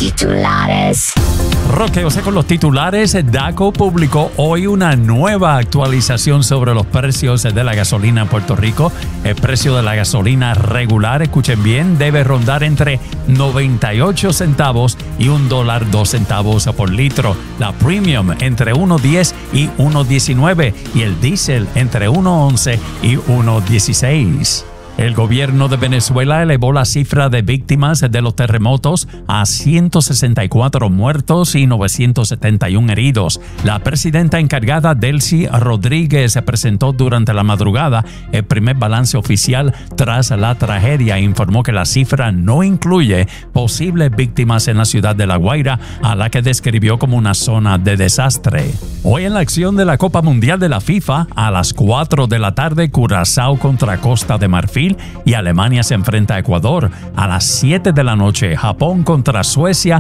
titulares. Roqueose con los titulares. DACO publicó hoy una nueva actualización sobre los precios de la gasolina en Puerto Rico. El precio de la gasolina regular, escuchen bien, debe rondar entre 98 centavos y $1.02 por litro. La premium entre 1.10 y 1.19 y el diésel entre 1.11 y 1.16. El gobierno de Venezuela elevó la cifra de víctimas de los terremotos a 164 muertos y 971 heridos. La presidenta encargada, Delcy Rodríguez, presentó durante la madrugada el primer balance oficial tras la tragedia e informó que la cifra no incluye posibles víctimas en la ciudad de La Guaira, a la que describió como una zona de desastre. Hoy en la acción de la Copa Mundial de la FIFA, a las 4 de la tarde, Curazao contra Costa de Marfil y Alemania se enfrenta a Ecuador. A las 7 de la noche, Japón contra Suecia